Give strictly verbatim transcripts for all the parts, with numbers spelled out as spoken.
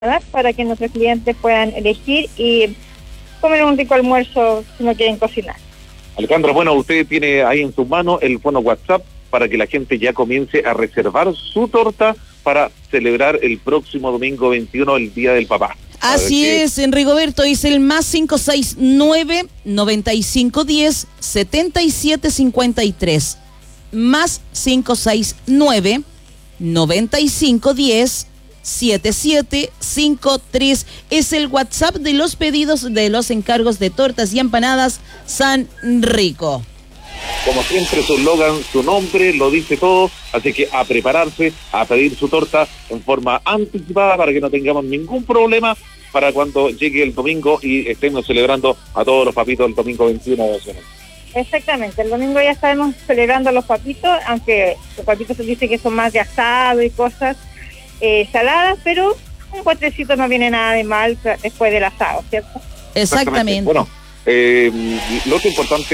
para que nuestros clientes puedan elegir y comer un rico almuerzo si no quieren cocinar. Alejandra, bueno, usted tiene ahí en sus manos el fono WhatsApp para que la gente ya comience a reservar su torta para celebrar el próximo domingo veintiuno, el Día del Papá. Así es, en Rigoberto dice el más cinco seis nueve, noventa y cinco diez, setenta y siete cincuenta y tres. Más cinco seis nueve, noventa y cinco diez, setenta y siete cincuenta y tres. Es el WhatsApp de los pedidos de los encargos de tortas y empanadas San Rico. Como siempre, su eslogan, su nombre, lo dice todo, así que a prepararse, a pedir su torta en forma anticipada para que no tengamos ningún problema para cuando llegue el domingo y estemos celebrando a todos los papitos el domingo veintiuno de octubre. Exactamente, el domingo ya estaremos celebrando a los papitos, aunque los papitos se dice que son más de asado y cosas eh, saladas, pero un potrecito no viene nada de mal después del asado, ¿cierto? Exactamente. Bueno, eh, lo otro importante,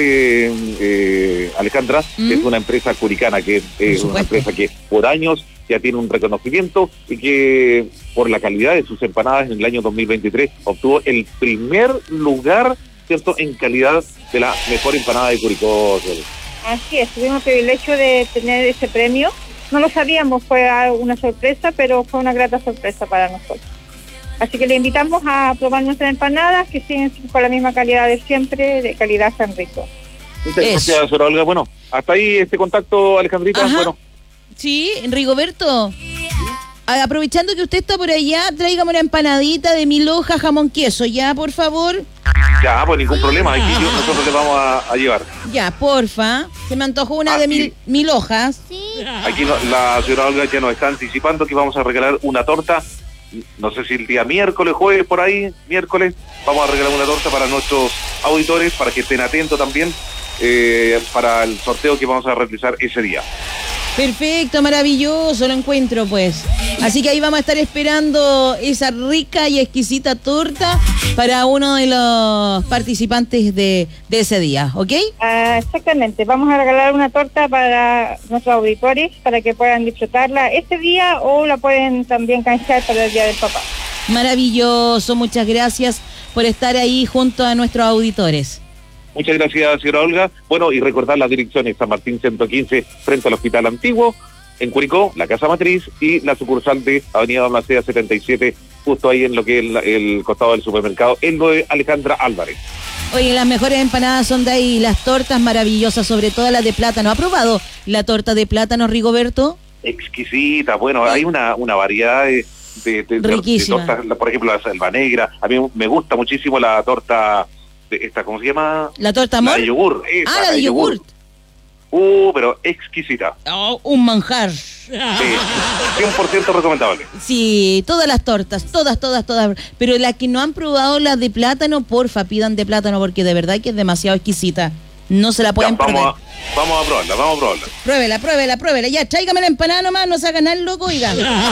eh, Alejandra, ¿Mm? es una empresa curicana, que es una empresa que por años ya tiene un reconocimiento y que por la calidad de sus empanadas en el año dos mil veintitrés obtuvo el primer lugar, ¿cierto?, en calidad de la mejor empanada de Curicó. Así es, tuvimos el privilegio de tener ese premio. No lo sabíamos, fue una sorpresa, pero fue una grata sorpresa para nosotros. Así que le invitamos a probar nuestras empanadas, que siguen con la misma calidad de siempre, de calidad San Rico. Muchas gracias, señora Olga. Bueno, hasta ahí este contacto, Alejandrita. Ajá. Bueno. Sí, Rigoberto. Aprovechando que usted está por allá, tráigame una empanadita de mil hojas, jamón, queso, ¿ya, por favor? Ya, pues ningún problema, aquí yo, nosotros le vamos a, a llevar. Ya, porfa. Se me antojó una ah, de sí. mil, mil hojas. Sí. Aquí no, la señora Olga ya nos está anticipando que vamos a regalar una torta. No sé si el día miércoles, jueves, por ahí, miércoles, vamos a regalar una torta para nuestros auditores, para que estén atentos también, eh, para el sorteo que vamos a realizar ese día. Perfecto, maravilloso, lo encuentro pues. Así que ahí vamos a estar esperando esa rica y exquisita torta para uno de los participantes de, de ese día, ¿ok? Ah, exactamente, vamos a regalar una torta para nuestros auditores para que puedan disfrutarla este día o la pueden también canjear para el Día del Papá. Maravilloso, muchas gracias por estar ahí junto a nuestros auditores. Muchas gracias, señora Olga. Bueno, y recordar las direcciones: San Martín ciento quince, frente al Hospital Antiguo, en Curicó, la Casa Matriz, y la sucursal de Avenida Balmaceda setenta y siete, justo ahí en lo que es el, el costado del supermercado, en lo de Alejandra Álvarez. Oye, las mejores empanadas son de ahí, las tortas maravillosas, sobre todo las de plátano. ¿Ha probado la torta de plátano, Rigoberto? Exquisita, bueno, hay una, una variedad de, de, de, de, de tortas, por ejemplo, la selva negra. A mí me gusta muchísimo la torta... esta, ¿cómo se llama? ¿La torta amor? La de yogur. Esa, ah, la de yogur. yogur. Uh, pero exquisita. Oh, un manjar. Sí, cien por ciento recomendable. Sí, todas las tortas, todas, todas, todas. Pero las que no han probado las de plátano, porfa, pidan de plátano, porque de verdad que es demasiado exquisita. No se la pueden ya, vamos perder. A, vamos a probarla, vamos a probarla. Pruébela, pruébela, pruébela. Ya, tráigame la empanada nomás, no se hagan nada loco, oiga.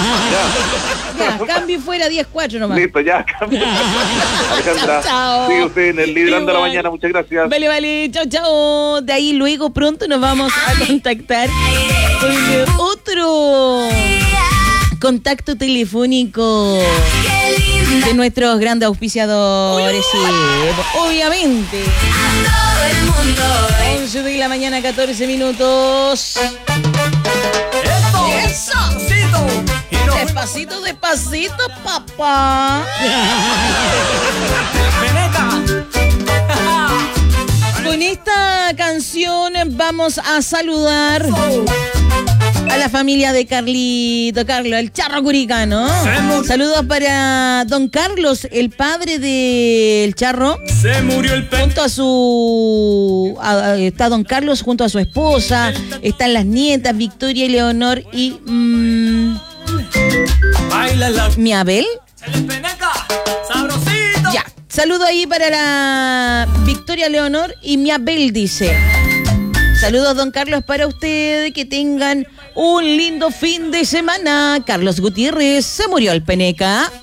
Ya, ya, cambio fuera diez cuatro nomás. Listo, ya, cambio. Alejandra, chao. Sigue usted en el Liderando la Mañana, muchas gracias. Vale, vale, chao, chao. De ahí luego pronto nos vamos a contactar con otro contacto telefónico de nuestros grandes auspiciadores. Sí, obviamente. once de la mañana, catorce minutos. ¡Eso! Despacito, despacito, papá. Con esta canción vamos a saludar a la familia de Carlito, Carlos, el charro curicano. Saludos para don Carlos, el padre del charro. Se murió el pe... Junto a su... A, a, está don Carlos junto a su esposa. Están las nietas, Victoria y Leonor y... Mmm, la... ¿Mi Abel? ¡Sabrosito! Ya. Saludo ahí para la Victoria Leonor y mi Abel, dice. Saludos, don Carlos, para usted. Que tengan un lindo fin de semana. Carlos Gutiérrez, se murió el peneca.